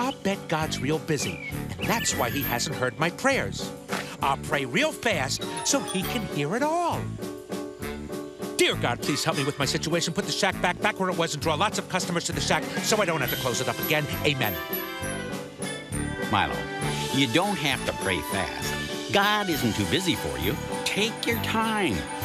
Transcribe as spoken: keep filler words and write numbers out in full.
I'll bet God's real busy, and that's why he hasn't heard my prayers. I'll pray real fast so he can hear it all. Dear God, please help me with my situation. Put the shack back back where it was and draw lots of customers to the shack so I don't have to close it up again. Amen. Milo, you don't have to pray fast. God isn't too busy for you. Take your time.